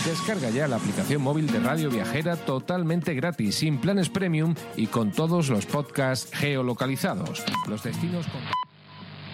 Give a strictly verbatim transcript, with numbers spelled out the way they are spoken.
Descarga ya la aplicación móvil de Radio Viajera totalmente gratis, sin planes premium y con todos los podcasts geolocalizados. Los destinos con...